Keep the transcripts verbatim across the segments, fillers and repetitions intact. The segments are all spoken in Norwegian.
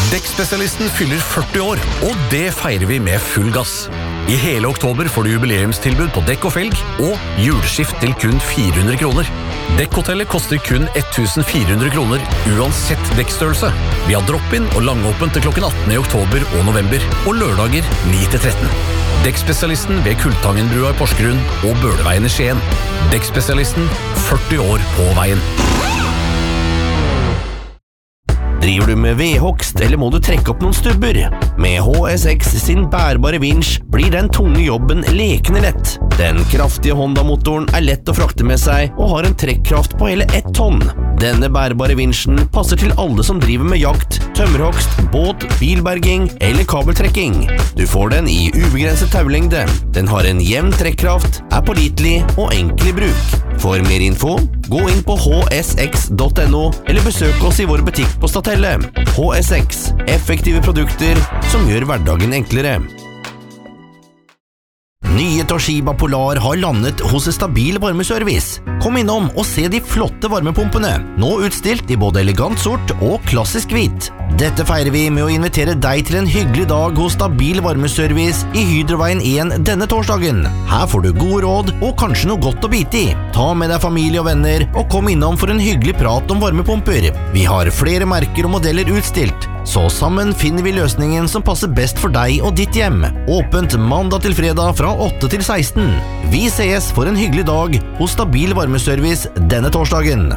Dekkspesialisten fyller førti år, og det feirer vi med full gass. I hele oktober får du jubileumstilbud på dekk og felg, og juleskift til kun fire hundre kroner. Dekkhotellet koster kun fjorten hundre kroner, uansett dekkstørrelse. Vi har drop-in og langåpent til klokken atten i oktober og november, og lørdager ni til tretten. Dekkspesialisten ved Kultangenbrua i Porsgrunn og Bøleveien i Skien. Dekkspesialisten, førti år på veien. Driver du med vedhogst, eller må du trekke opp noen stubber? Med H S X sin bærbare vinsj blir den tunge jobben lekende lett. Den kraftige Honda-motoren er lett å frakte med seg, og har en trekkraft på hele ett tonn. Denne bærbare vinsjen passer til alle som driver med jakt, tømmerhogst, båt, bilberging eller kabeltrekking. Du får den i ubegrenset taulengde. Den har en jevn trekkraft, er pålitelig og enkel i bruk. For mer info, gå inn på h s x punktum n o eller besøk oss i vår butikk på Stathelle. H S X, effektive produkter som gjør hverdagen enklere. Nye Toshiba Polar har landet hos Stabil varmeservice. Kom innom og se de flotte varmepumpene, nå utstilt i både elegant sort og klassisk hvit. Dette feirer vi med å invitere deg til en hyggelig dag hos Stabil varmeservice i Hydroveien én denne torsdagen. Her får du gode råd og kanskje noe godt å bite i. Ta med deg familie og venner, og kom innom for en hyggelig prat om varmepumper. Vi har flere merker og modeller utstilt, så sammen finner vi løsningen som passer best for deg og ditt hjem. Åpent mandag til fredag fra åtte til seksten. Vi ses for en hyggelig dag hos Stabil varmeservice denne torsdagen.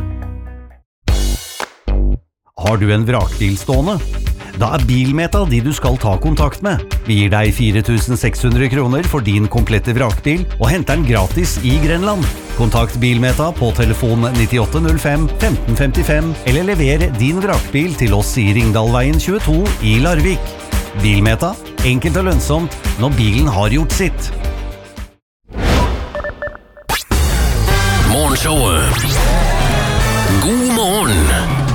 Har du en vrakbil stående? Da er Bilmeta de du skal ta kontakt med. Vi gir deg fire tusen seks hundre kroner for din komplette vrakbil, og henter den gratis i Grenland. Kontakt Bilmeta på telefon nittiåtte null fem femten femtifem, eller lever din vrakbil til oss i Ringdalveien tjueto i Larvik. Bilmeta, enkelt og lønnsomt når bilen har gjort sitt. Morgenshowet. God morgen.